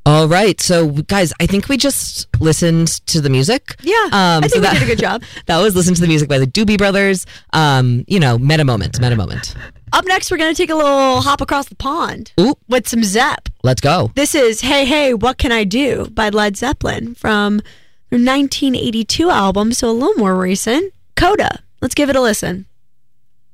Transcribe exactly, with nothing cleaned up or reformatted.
All right. So, guys, I think we just listened to the music. Yeah. Um, I think so that, we did a good job. That was listen to the music by the Doobie Brothers. Um, you know, meta moment, meta moment. Up next, we're going to take a little hop across the pond Ooh. with some Zepp. Let's go. This is Hey, Hey, What Can I Do by Led Zeppelin from their nineteen eighty-two album, so a little more recent. Coda. Let's give it a listen.